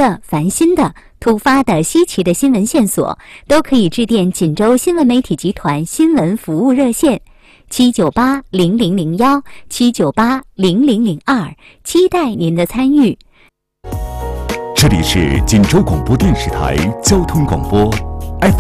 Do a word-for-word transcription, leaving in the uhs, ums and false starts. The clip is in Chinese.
的、烦心的、突发的、稀奇的新闻线索，都可以致电锦州新闻媒体集团新闻服务热线七九八零零零一、七九八零零零二，期待您的参与。 这里是锦州广播电视台交通广播